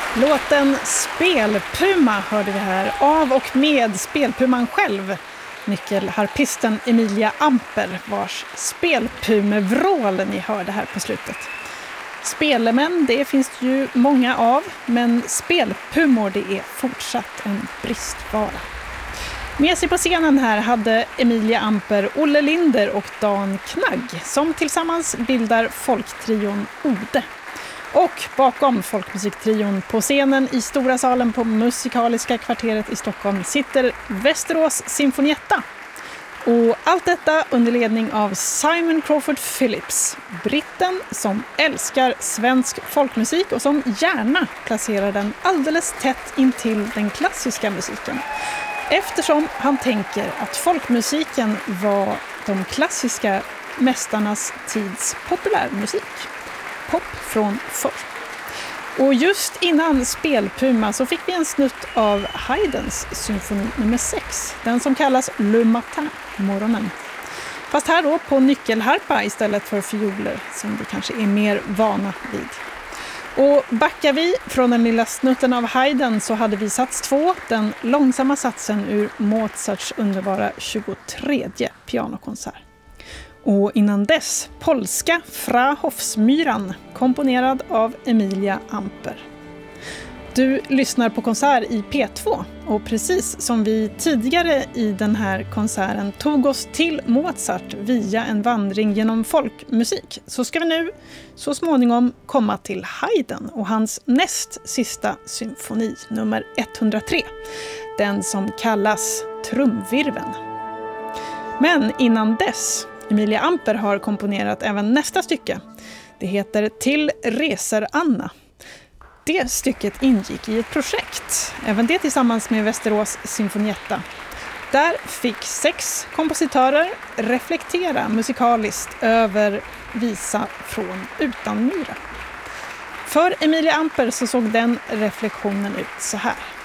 Låten Spelpuma hörde vi här av och med spelpuman själv, nyckelharpisten Emilia Amper, vars spelpumevrål ni hörde här på slutet. Spelemän, det finns ju många av, men spelpumor det är fortsatt en bristvara. Med sig på scenen här hade Emilia Amper, Olle Linder och Dan Knagg som tillsammans bildar folktrion Ode. Och bakom folkmusiktrion på scenen i Stora salen på Musikaliska kvarteret i Stockholm sitter Västerås Sinfonietta. Och allt detta under ledning av Simon Crawford Phillips, britten som älskar svensk folkmusik och som gärna placerar den alldeles tätt intill den klassiska musiken. Eftersom han tänker att folkmusiken var de klassiska mästarnas tids populärmusik. Pop från förr. Och just innan Spelpuma så fick vi en snutt av Haydns symfoni nummer 6. Den som kallas Le Matin, morgonen. Fast här då på nyckelharpa istället för fioler som vi kanske är mer vana vid. Och backar vi från den lilla snutten av Haydn så hade vi sats 2, den långsamma satsen ur Mozarts underbara 23:e pianokonsert. Och innan dess polska Fra Hofsmyran, komponerad av Emilia Amper. Du lyssnar på konsert i P2 och precis som vi tidigare i den här konserten tog oss till Mozart via en vandring genom folkmusik så ska vi nu så småningom komma till Haydn och hans näst sista symfoni nummer 103, den som kallas Trumvirveln. Men innan dess, Emilia Amper har komponerat även nästa stycke. Det heter Till reser Anna. Det stycket ingick i ett projekt, även det tillsammans med Västerås Sinfonietta. Där fick 6 kompositörer reflektera musikaliskt över visa från Utanmyra. För Emilia Amper så såg den reflektionen ut så här.